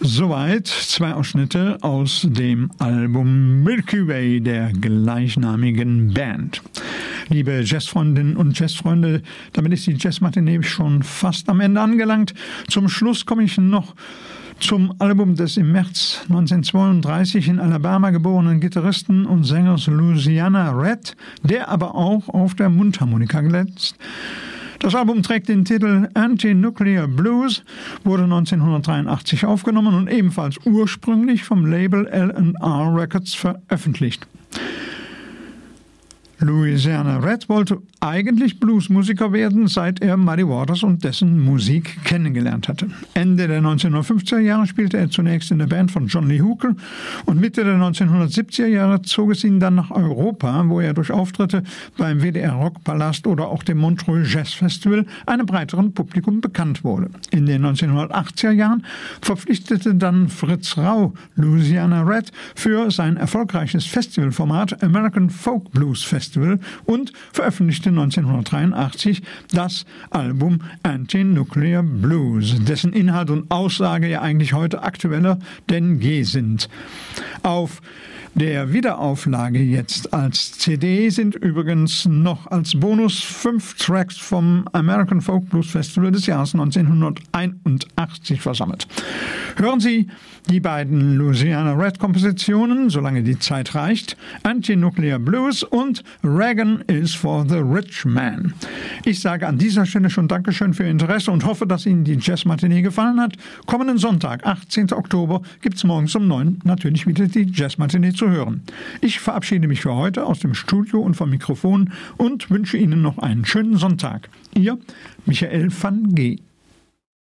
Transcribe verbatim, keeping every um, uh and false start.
Soweit zwei Ausschnitte aus dem Album Milky Way der gleichnamigen Band. Liebe Jazzfreundinnen und Jazzfreunde, damit ist die Jazzmatinee schon fast am Ende angelangt. Zum Schluss komme ich noch zum Album des im März neunzehnhundertzweiunddreißig in Alabama geborenen Gitarristen und Sängers Louisiana Red, der aber auch auf der Mundharmonika glänzt. Das Album trägt den Titel Anti-Nuclear Blues, wurde neunzehnhundertdreiundachtzig aufgenommen und ebenfalls ursprünglich vom Label L and R Records veröffentlicht. Louisiana Red wollte eigentlich Bluesmusiker werden, seit er Muddy Waters und dessen Musik kennengelernt hatte. Ende der neunzehnhundertfünfziger Jahre spielte er zunächst in der Band von John Lee Hooker und Mitte der neunzehnhundertsiebziger Jahre zog es ihn dann nach Europa, wo er durch Auftritte beim W D R Rockpalast oder auch dem Montreux Jazz Festival einem breiteren Publikum bekannt wurde. In den neunzehnhundertachtziger Jahren verpflichtete dann Fritz Rau Louisiana Red für sein erfolgreiches Festivalformat American Folk Blues Festival und veröffentlichte neunzehnhundertdreiundachtzig das Album Anti-Nuclear Blues, dessen Inhalt und Aussage ja eigentlich heute aktueller denn je sind. Auf der Wiederauflage jetzt als C D sind übrigens noch als Bonus fünf Tracks vom American Folk Blues Festival des Jahres neunzehnhunderteinundachtzig versammelt. Hören Sie die beiden Louisiana Red Kompositionen, solange die Zeit reicht, Anti-Nuclear Blues und Reagan is for the Rich Man. Ich sage an dieser Stelle schon Dankeschön für Ihr Interesse und hoffe, dass Ihnen die Jazzmatinee gefallen hat. Kommenden Sonntag, achtzehnten Oktober, gibt es morgens um neun natürlich wieder die Jazzmatinee zu hören. Ich verabschiede mich für heute aus dem Studio und vom Mikrofon und wünsche Ihnen noch einen schönen Sonntag. Ihr Michael van G.